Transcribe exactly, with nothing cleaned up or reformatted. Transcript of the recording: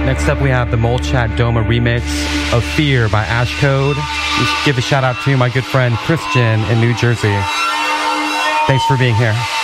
Next up, we have the Molchat Doma remix of Fear by Ashcode. We should give a shout out to my good friend Christian in New Jersey. Thanks for being here.